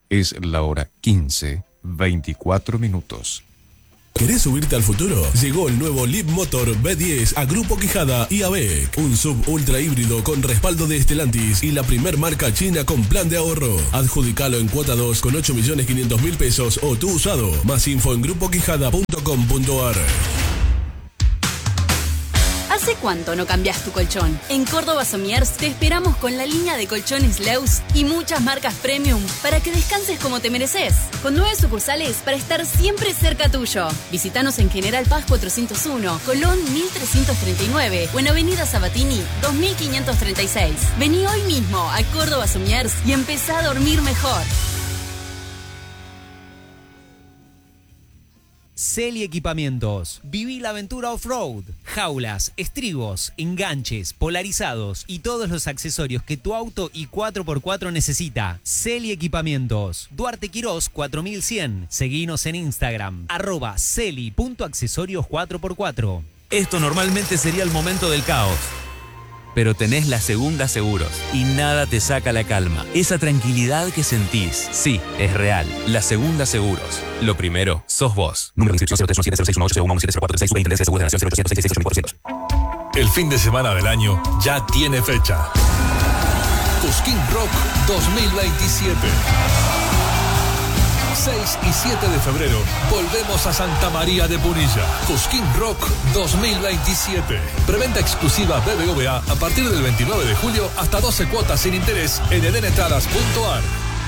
Es la hora 15:24. ¿Querés subirte al futuro? Llegó el nuevo Leap Motor B10 a Grupo Quijada y ABEC. Un sub ultra híbrido con respaldo de Stellantis y la primer marca china con plan de ahorro. Adjudicalo en cuota 2 con 8.500.000 pesos o tu usado. Más info en grupoquijada.com.ar. ¿Hace cuánto no cambias tu colchón? En Córdoba Somiers te esperamos con la línea de colchones Leus y muchas marcas premium para que descanses como te mereces. Con 9 sucursales para estar siempre cerca tuyo. Visítanos en General Paz 401, Colón 1339 o en Avenida Sabatini 2536. Vení hoy mismo a Córdoba Somiers y empezá a dormir mejor. Celi Equipamientos. Viví la aventura off-road. Jaulas, estribos, enganches, polarizados y todos los accesorios que tu auto y 4x4 necesita. Celi Equipamientos. Duarte Quirós 4100. Seguinos en Instagram. @celi.accesorios 4x4. Esto normalmente sería el momento del caos. Pero tenés la Segunda Seguros y nada te saca la calma. Esa tranquilidad que sentís, sí, es real. La Segunda Seguros. Lo primero, sos vos. Número de inscripción 03170618170436 El fin de semana del año ya tiene fecha. Cosquín Rock 2027. 6 y 7 de febrero, volvemos a Santa María de Punilla. Cosquín Rock 2027. Preventa exclusiva BBVA a partir del 29 de julio hasta 12 cuotas sin interés en edenentradas.ar.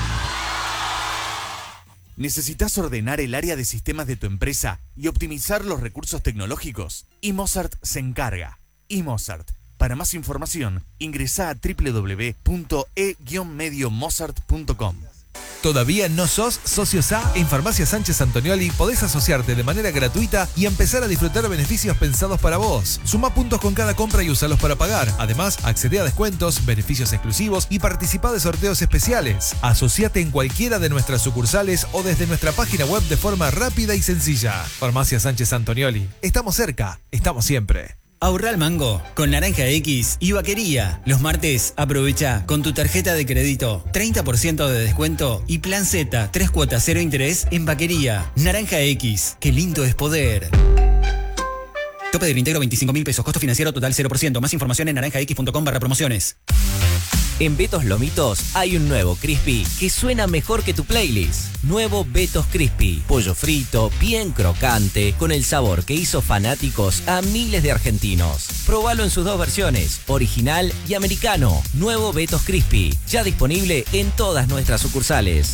¿Necesitas ordenar el área de sistemas de tu empresa y optimizar los recursos tecnológicos? eMozart se encarga. eMozart. Para más información, ingresa a www.e-mediomozart.com. ¿Todavía no sos socio SA? En Farmacia Sánchez Antonioli podés asociarte de manera gratuita y empezar a disfrutar beneficios pensados para vos. Suma puntos con cada compra y usalos para pagar. Además, accede a descuentos, beneficios exclusivos y participa de sorteos especiales. Asociate en cualquiera de nuestras sucursales o desde nuestra página web de forma rápida y sencilla. Farmacia Sánchez Antonioli. Estamos cerca, estamos siempre. Ahorra al mango con Naranja X y Vaquería. Los martes aprovecha con tu tarjeta de crédito 30% de descuento y plan Z 3 cuotas 0 interés en Vaquería. Naranja X, qué lindo es poder. Tope del íntegro 25.000 pesos, costo financiero total 0%. Más información en naranjax.com/promociones. En Betos Lomitos hay un nuevo Crispy que suena mejor que tu playlist. Nuevo Betos Crispy. Pollo frito, bien crocante, con el sabor que hizo fanáticos a miles de argentinos. Probalo en sus dos versiones, original y americano. Nuevo Betos Crispy, ya disponible en todas nuestras sucursales.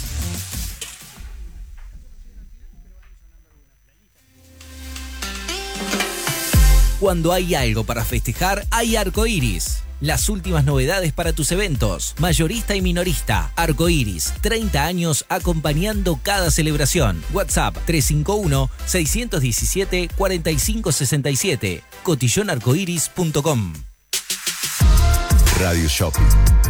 Cuando hay algo para festejar, hay Arco Iris. Las últimas novedades para tus eventos, mayorista y minorista. Arco Iris, 30 años acompañando cada celebración. WhatsApp 351-617-4567. cotillonarcoiris.com. Radio Shopping.